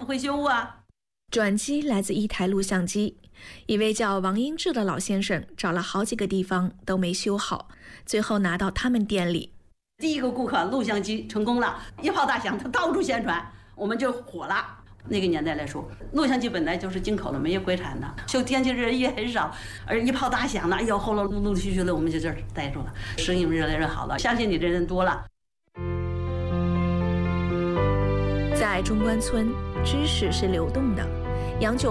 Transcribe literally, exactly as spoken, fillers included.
不会修啊。 转机来自一台录像机，一位叫王英志的老先生找了好几个地方都没修好，最后拿到他们店里。 第一个顾客录像机成功了，一炮打响，他到处宣传，我们就火了。那个年代来说，录像机本来就是进口的，没有国产的，修电器人也很少，而一炮打响了，哎呦，后来陆陆续续的，我们就这儿待住了，生意越来越好了，相信你的人多了。 在中关村，知识是流动的，杨九